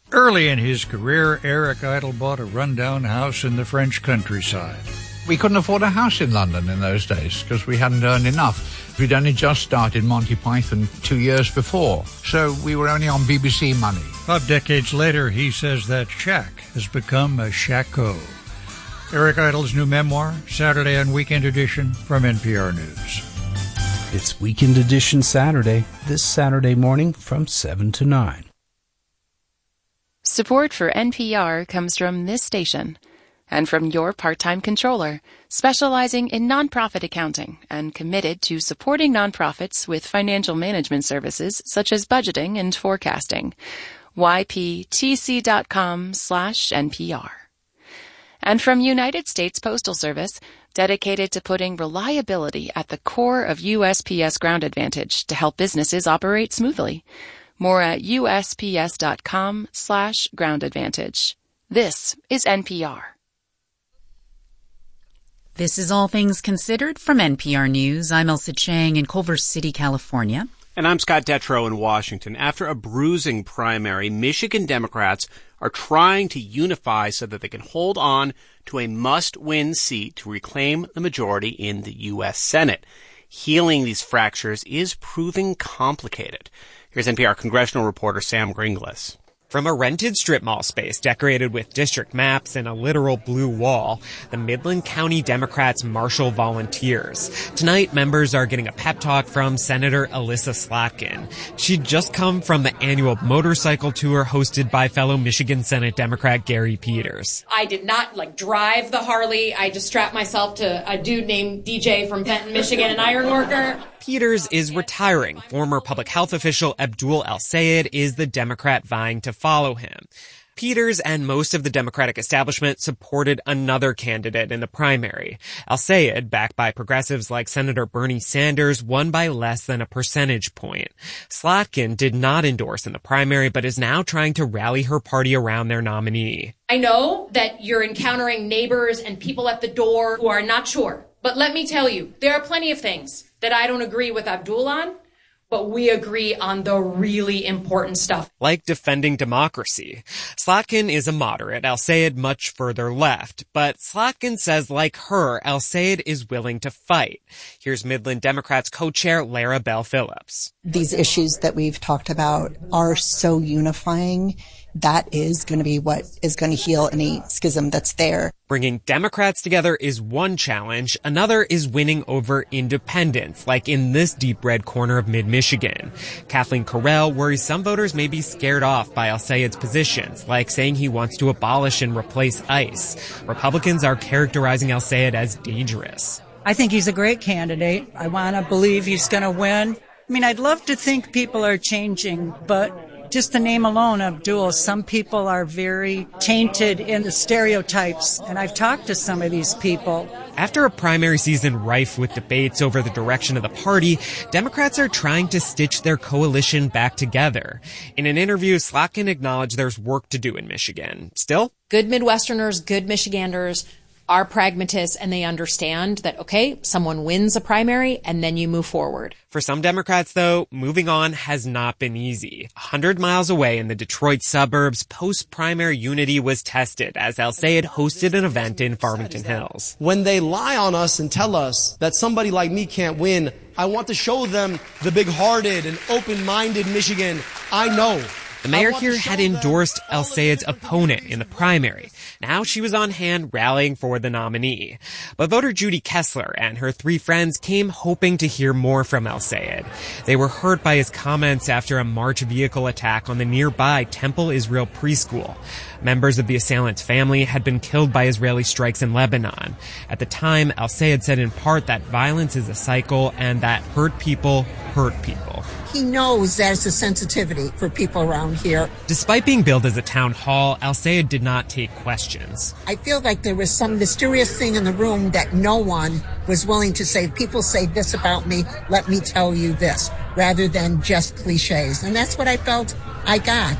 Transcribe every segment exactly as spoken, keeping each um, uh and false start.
Early in his career, Eric Idle bought a rundown house in the French countryside. We couldn't afford a house in London in those days because we hadn't earned enough. We'd only just started Monty Python two years before, so we were only on B B C money. Five decades later, he says that shack has become a shacko. Eric Idle's new memoir, Saturday on Weekend Edition from N P R News. It's Weekend Edition Saturday, this Saturday morning from seven to nine. Support for N P R comes from this station and from your part-time controller, specializing in nonprofit accounting and committed to supporting nonprofits with financial management services such as budgeting and forecasting. Y P T C dot com slash N P R. And from United States Postal Service, dedicated to putting reliability at the core of U S P S Ground Advantage to help businesses operate smoothly. More at U S P S dot com slash ground advantage. This is N P R. This is All Things Considered from N P R News. I'm Elsa Chang in Culver City, California. And I'm Scott Detrow in Washington. After a bruising primary, Michigan Democrats are trying to unify so that they can hold on to a must-win seat to reclaim the majority in the U S Senate. Healing these fractures is proving complicated. Here's N P R congressional reporter Sam Gringlas. From a rented strip mall space decorated with district maps and a literal blue wall, the Midland County Democrats marshal volunteers. Tonight, members are getting a pep talk from Senator Elissa Slotkin. She'd just come from the annual motorcycle tour hosted by fellow Michigan Senate Democrat Gary Peters. I did not, like, drive the Harley. I just strapped myself to a dude named D J from Benton, Michigan, an iron worker. Peters is retiring. Former public health official Abdul El-Sayed is the Democrat vying to follow him. Peters and most of the Democratic establishment supported another candidate in the primary. El-Sayed, backed by progressives like Senator Bernie Sanders, won by less than a percentage point. Slotkin did not endorse in the primary, but is now trying to rally her party around their nominee. I know that you're encountering neighbors and people at the door who are not sure. But let me tell you, there are plenty of things that I don't agree with Abdul on, but we agree on the really important stuff. Like defending democracy. Slotkin is a moderate, El-Sayed much further left. But Slotkin says, like her, El-Sayed is willing to fight. Here's Midland Democrats co-chair Lara Bell Phillips. These issues that we've talked about are so unifying. That is going to be what is going to heal any schism that's there. Bringing Democrats together is one challenge. Another is winning over independents, like in this deep red corner of mid-Michigan. Kathleen Carell worries some voters may be scared off by El-Sayed's positions, like saying he wants to abolish and replace ICE. Republicans are characterizing El-Sayed as dangerous. I think he's a great candidate. I want to believe he's going to win. I mean, I'd love to think people are changing, but just the name alone, Abdul, some people are very tainted in the stereotypes, and I've talked to some of these people. After a primary season rife with debates over the direction of the party, Democrats are trying to stitch their coalition back together. In an interview, Slotkin acknowledged there's work to do in Michigan. Still, good Midwesterners, good Michiganders are pragmatists, and they understand that, okay, someone wins a primary and then you move forward. For some Democrats, though, moving on has not been easy. A hundred miles away in the Detroit suburbs, post-primary unity was tested as El-Sayed hosted an event in Farmington Hills. When they lie on us and tell us that somebody like me can't win, I want to show them the big-hearted and open-minded Michigan I know. The mayor here had endorsed El-Sayed's opponent in the primary. Now she was on hand rallying for the nominee. But voter Judy Kessler and her three friends came hoping to hear more from El-Sayed. They were hurt by his comments after a March vehicle attack on the nearby Temple Israel preschool. Members of the assailant's family had been killed by Israeli strikes in Lebanon. At the time, El-Sayed said in part that violence is a cycle and that hurt people hurt people. He knows there's a sensitivity for people around here. Despite being billed as a town hall, El-Sayed did not take questions. I feel like there was some mysterious thing in the room that no one was willing to say. People say this about me, let me tell you this, rather than just cliches. And that's what I felt I got.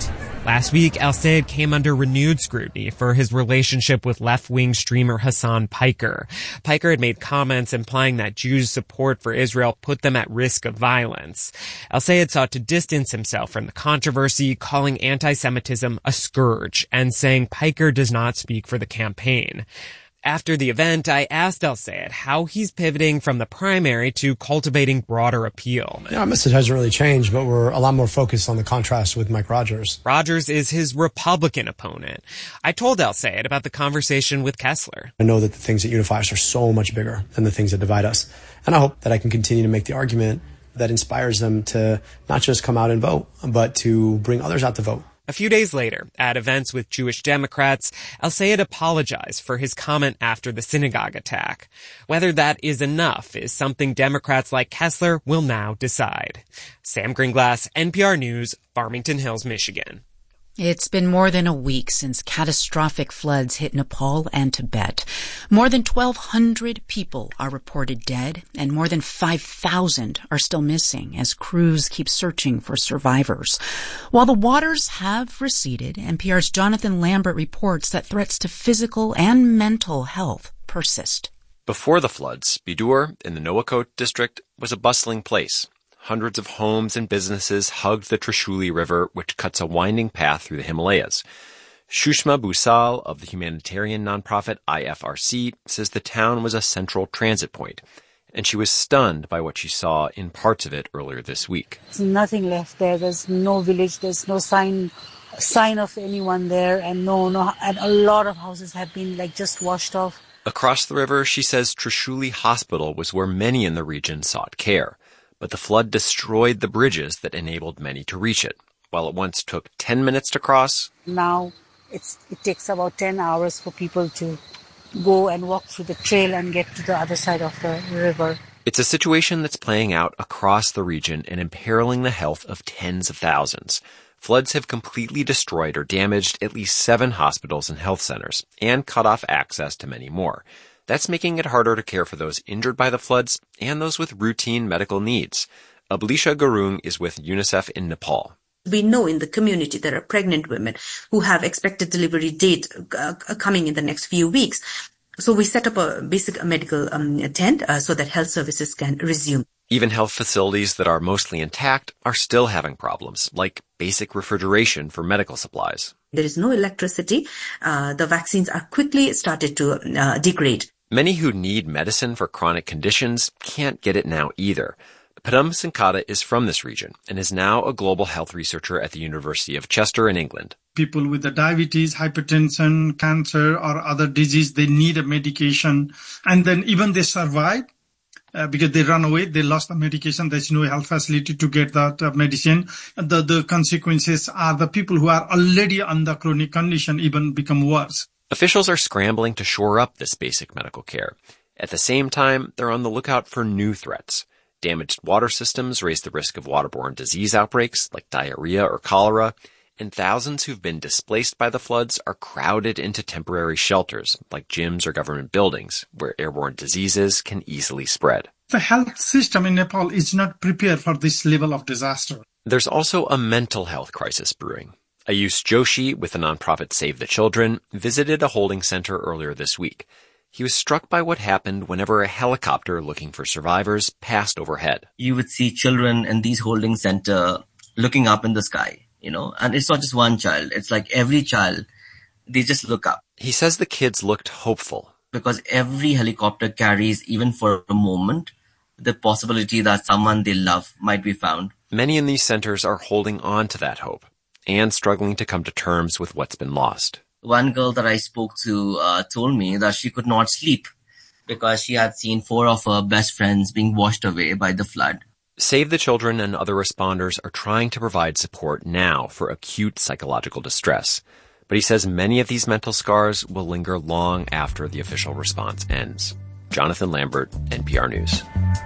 Last week, El-Sayed came under renewed scrutiny for his relationship with left-wing streamer Hassan Piker. Piker had made comments implying that Jews' support for Israel put them at risk of violence. El-Sayed sought to distance himself from the controversy, calling anti-Semitism a scourge and saying Piker does not speak for the campaign. After the event, I asked El-Sayed how he's pivoting from the primary to cultivating broader appeal. Yeah, our message hasn't really changed, but we're a lot more focused on the contrast with Mike Rogers. Rogers is his Republican opponent. I told El-Sayed about the conversation with Kessler. I know that the things that unify us are so much bigger than the things that divide us. And I hope that I can continue to make the argument that inspires them to not just come out and vote, but to bring others out to vote. A few days later, at events with Jewish Democrats, El-Sayed apologized for his comment after the synagogue attack. Whether that is enough is something Democrats like Kessler will now decide. Sam Greenglass, N P R News, Farmington Hills, Michigan. It's been more than a week since catastrophic floods hit Nepal and Tibet. More than twelve hundred people are reported dead, and more than five thousand are still missing as crews keep searching for survivors. While the waters have receded, N P R's Jonathan Lambert reports that threats to physical and mental health persist. Before the floods, Bidur in the Nuwakot district was a bustling place. Hundreds of homes and businesses hugged the Trishuli River, which cuts a winding path through the Himalayas. Shushma Busal of the humanitarian nonprofit I F R C says the town was a central transit point, and she was stunned by what she saw in parts of it earlier this week. There's nothing left there. There's no village. There's no sign sign of anyone there, and no, no, and a lot of houses have been like just washed off. Across the river, she says Trishuli Hospital was where many in the region sought care. But the flood destroyed the bridges that enabled many to reach it. While it once took ten minutes to cross, now it's, it takes about ten hours for people to go and walk through the trail and get to the other side of the river. It's a situation that's playing out across the region and imperiling the health of tens of thousands. Floods have completely destroyed or damaged at least seven hospitals and health centers, and cut off access to many more. That's making it harder to care for those injured by the floods and those with routine medical needs. Ablisha Gurung is with UNICEF in Nepal. We know in the community there are pregnant women who have expected delivery date uh, coming in the next few weeks. So we set up a basic medical um, tent uh, so that health services can resume. Even health facilities that are mostly intact are still having problems, like basic refrigeration for medical supplies. There is no electricity. Uh, the vaccines are quickly started to uh, degrade. Many who need medicine for chronic conditions can't get it now either. Padam Sankata is from this region and is now a global health researcher at the University of Chester in England. People with the diabetes, hypertension, cancer, or other disease, they need a medication. And then even they survive uh, because they run away, they lost the medication. There's no health facility to get that uh, medicine. The, the consequences are the people who are already under chronic condition even become worse. Officials are scrambling to shore up this basic medical care. At the same time, they're on the lookout for new threats. Damaged water systems raise the risk of waterborne disease outbreaks like diarrhea or cholera, and thousands who've been displaced by the floods are crowded into temporary shelters like gyms or government buildings where airborne diseases can easily spread. The health system in Nepal is not prepared for this level of disaster. There's also a mental health crisis brewing. Ayush Joshi, with the nonprofit Save the Children, visited a holding center earlier this week. He was struck by what happened whenever a helicopter looking for survivors passed overhead. You would see children in these holding center looking up in the sky, you know, and it's not just one child. It's like every child, they just look up. He says the kids looked hopeful. Because every helicopter carries, even for a moment, the possibility that someone they love might be found. Many in these centers are holding on to that hope and struggling to come to terms with what's been lost. One girl that I spoke to uh, told me that she could not sleep because she had seen four of her best friends being washed away by the flood. Save the Children and other responders are trying to provide support now for acute psychological distress. But he says many of these mental scars will linger long after the official response ends. Jonathan Lambert, N P R News.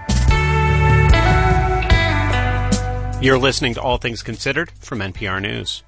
You're listening to All Things Considered from N P R News.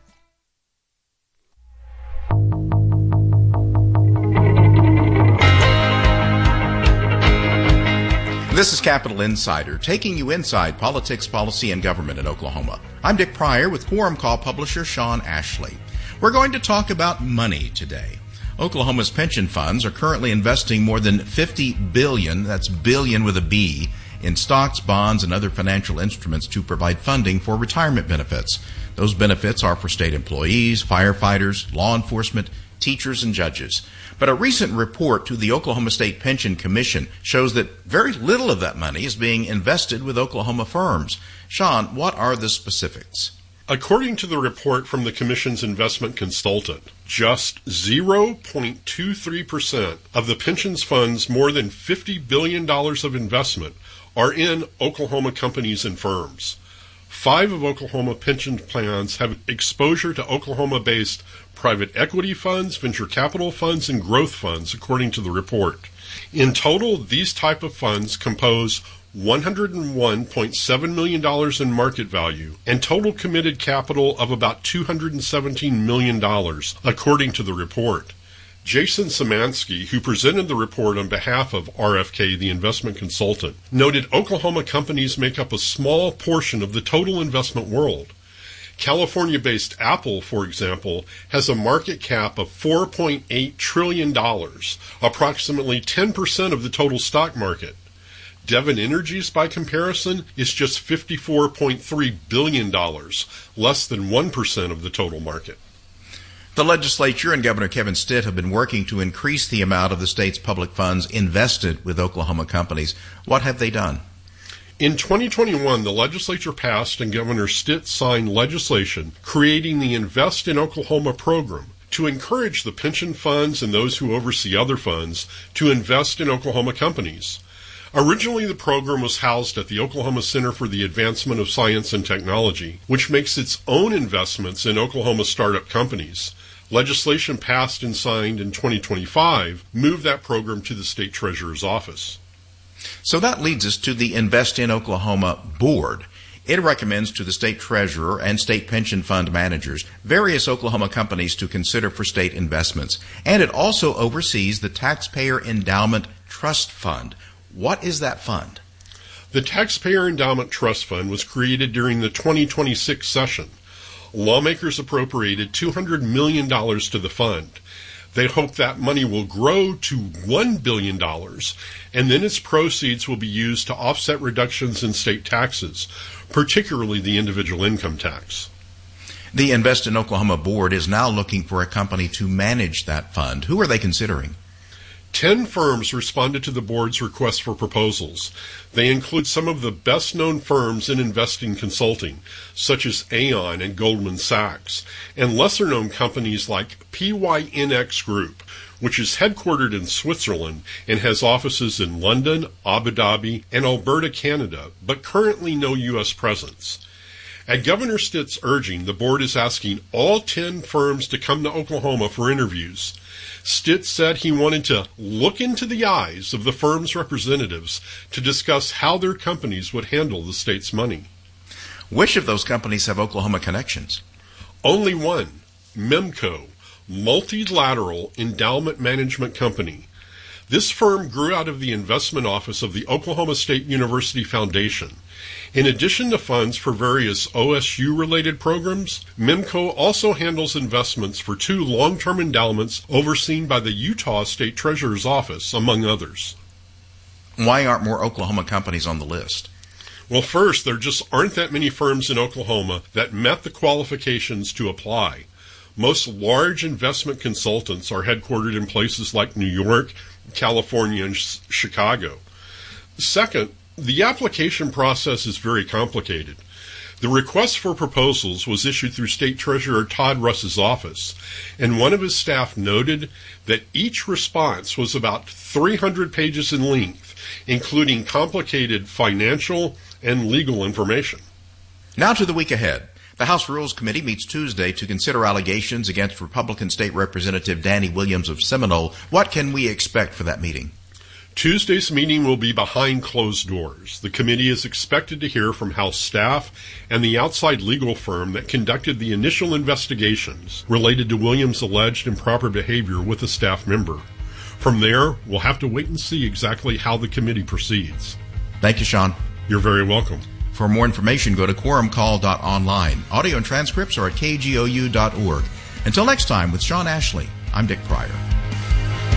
This This is Capital Insider, taking you inside politics, policy, and government in Oklahoma. I'm Dick Pryor with Quorum Call publisher Sean Ashley. We're going to talk about money today. Oklahoma's pension funds are currently investing more than fifty billion dollars, that's billion with a B, in stocks, bonds, and other financial instruments to provide funding for retirement benefits. Those benefits are for state employees, firefighters, law enforcement, teachers, and judges. But a recent report to the Oklahoma State Pension Commission shows that very little of that money is being invested with Oklahoma firms. Sean, what are the specifics? According to the report from the Commission's investment consultant, just zero point two three percent of the pensions fund's more than fifty billion dollars of investment are in Oklahoma companies and firms. Five of Oklahoma pension plans have exposure to Oklahoma-based private equity funds, venture capital funds, and growth funds, according to the report. In total, these type of funds compose one hundred one point seven million dollars in market value and total committed capital of about two hundred seventeen million dollars, according to the report. Jason Szymanski, who presented the report on behalf of R F K, the investment consultant, noted Oklahoma companies make up a small portion of the total investment world. California-based Apple, for example, has a market cap of four point eight trillion dollars, approximately ten percent of the total stock market. Devon Energy's, by comparison, is just fifty-four point three billion dollars, less than one percent of the total market. The legislature and Governor Kevin Stitt have been working to increase the amount of the state's public funds invested with Oklahoma companies. What have they done? In twenty twenty-one, the legislature passed and Governor Stitt signed legislation creating the Invest in Oklahoma program to encourage the pension funds and those who oversee other funds to invest in Oklahoma companies. Originally, the program was housed at the Oklahoma Center for the Advancement of Science and Technology, which makes its own investments in Oklahoma startup companies. Legislation passed and signed in twenty twenty-five moved that program to the State Treasurer's office. So that leads us to the Invest in Oklahoma Board. It recommends to the state treasurer and state pension fund managers various Oklahoma companies to consider for state investments. And it also oversees the Taxpayer Endowment Trust Fund. What is that fund? The Taxpayer Endowment Trust Fund was created during the twenty twenty-six session. Lawmakers appropriated two hundred million dollars to the fund. They hope that money will grow to one billion dollars, and then its proceeds will be used to offset reductions in state taxes, particularly the individual income tax. The Invest in Oklahoma Board is now looking for a company to manage that fund. Who are they considering? Ten firms responded to the board's request for proposals. They include some of the best-known firms in investing consulting, such as Aon and Goldman Sachs, and lesser-known companies like P Y N X Group, which is headquartered in Switzerland and has offices in London, Abu Dhabi, and Alberta, Canada, but currently no U S presence. At Governor Stitt's urging, the board is asking all ten firms to come to Oklahoma for interviews. Stitt said he wanted to look into the eyes of the firm's representatives to discuss how their companies would handle the state's money. Which of those companies have Oklahoma connections? Only one, MEMCO, Multilateral Endowment Management Company. This firm grew out of the investment office of the Oklahoma State University Foundation. In addition to funds for various O S U-related programs, MEMCO also handles investments for two long-term endowments overseen by the Utah State Treasurer's Office, among others. Why aren't more Oklahoma companies on the list? Well, first, there just aren't that many firms in Oklahoma that met the qualifications to apply. Most large investment consultants are headquartered in places like New York, California, and sh- Chicago. Second, the application process is very complicated. The request for proposals was issued through State Treasurer Todd Russ's office, and one of his staff noted that each response was about three hundred pages in length, including complicated financial and legal information. Now to the week ahead. The House Rules Committee meets Tuesday to consider allegations against Republican State Representative Danny Williams of Seminole. What can we expect for that meeting? Tuesday's meeting will be behind closed doors. The committee is expected to hear from House staff and the outside legal firm that conducted the initial investigations related to Williams' alleged improper behavior with a staff member. From there, we'll have to wait and see exactly how the committee proceeds. Thank you, Sean. You're very welcome. For more information, go to quorum call dot online. Audio and transcripts are at k g o u dot org. Until next time, with Sean Ashley, I'm Dick Pryor.